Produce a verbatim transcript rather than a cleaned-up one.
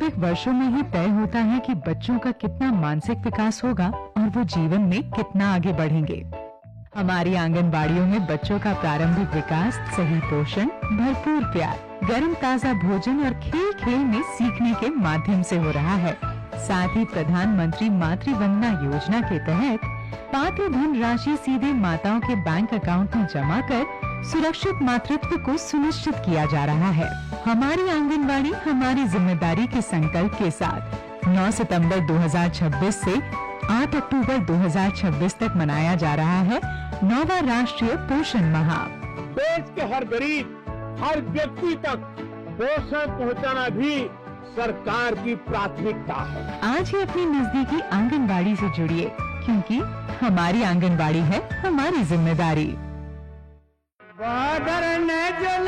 प्रारंभिक वर्षों में ही तय होता है कि बच्चों का कितना मानसिक विकास होगा और वो जीवन में कितना आगे बढ़ेंगे। हमारी आंगनबाड़ियों में बच्चों का प्रारंभिक विकास सही पोषण, भरपूर प्यार, गर्म ताजा भोजन और खेल खेल में सीखने के माध्यम से हो रहा है। साथ ही प्रधानमंत्री मातृ वंदना योजना के तहत पात्र धन राशि सीधे माताओं के बैंक अकाउंट में जमा कर सुरक्षित मातृत्व को सुनिश्चित किया जा रहा है। हमारी आंगनबाड़ी हमारी जिम्मेदारी के संकल्प के साथ नौ सितंबर दो हज़ार छब्बीस से आठ अक्टूबर दो हज़ार छब्बीस तक मनाया जा रहा है नौवां राष्ट्रीय पोषण माह। देश के हर गरीब, हर व्यक्ति तक पोषण पहुंचाना भी सरकार की प्राथमिकता है। आज ही अपनी नजदीकी आंगनबाड़ी से जुड़िए, क्योंकि हमारी आंगनबाड़ी है हमारी जिम्मेदारी।